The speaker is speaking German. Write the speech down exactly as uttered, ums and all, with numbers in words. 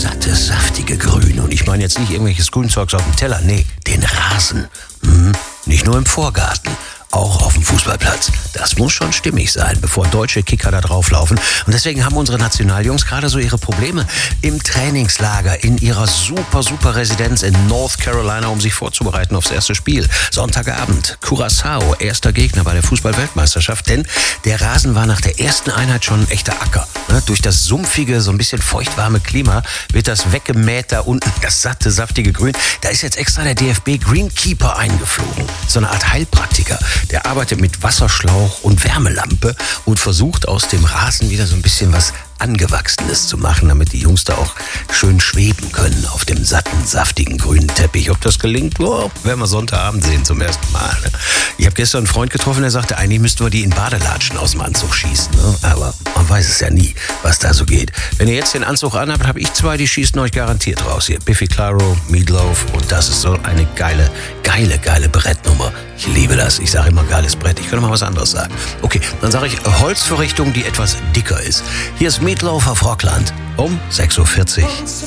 satte, saftige Grün. Und ich meine jetzt nicht irgendwelches Grünzeugs auf dem Teller, nee, den Rasen. Hm, nicht nur im Vorgarten, auch auf dem Fußballplatz. Das muss schon stimmig sein, bevor deutsche Kicker da drauflaufen. Und deswegen haben unsere Nationaljungs gerade so ihre Probleme im Trainingslager, in ihrer super, super Residenz in North Carolina, um sich vorzubereiten aufs erste Spiel. Sonntagabend, Curaçao, erster Gegner bei der Fußball-Weltmeisterschaft, denn der Rasen war nach der ersten Einheit schon ein echter Acker. Ne? Durch das sumpfige, so ein bisschen feuchtwarme Klima wird das weggemäht da unten, das satte, saftige Grün. Da ist jetzt extra der D F B Greenkeeper eingeflogen, so eine Art Heilpraktiker. Der arbeitet mit Wasserschlauch und Wärmelampe und versucht aus dem Rasen wieder so ein bisschen was Angewachsenes zu machen, damit die Jungs da auch schön schweben können auf dem satten, saftigen grünen Teppich. Ob das gelingt, oh, werden wir Sonntagabend sehen zum ersten Mal. Ich habe gestern einen Freund getroffen, der sagte, eigentlich müssten wir die in Badelatschen aus dem Anzug schießen. Ne? Aber man weiß es ja nie, was da so geht. Wenn ihr jetzt den Anzug anhabt, habe ich zwei, die schießen euch garantiert raus. Hier Biffy Clyro, Meatloaf, und das ist so eine geile, geile, geile Brettnummer. Ich liebe das. Ich sage immer geiles Brett. Ich könnte mal was anderes sagen. Okay, dann sage ich Holzverrichtung, die etwas dicker ist. Hier ist Meatloaf auf Rockland um sechs Uhr vierzig.